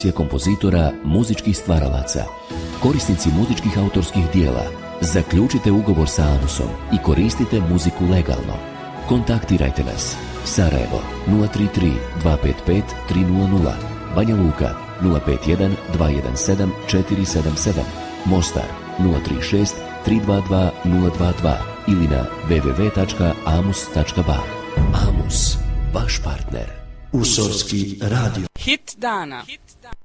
kompozitora, muzičkih stvaralaca. Korisnici muzičkih autorskih dijela, zaključite ugovor sa Amusom i koristite muziku legalno. Kontaktirajte nas. Sarajevo 033 255 300, Banja Luka 051 217 477, Mostar 036 322 022 ili na www.amus.ba. Amus, vaš partner. Usorski radio. Hit dana.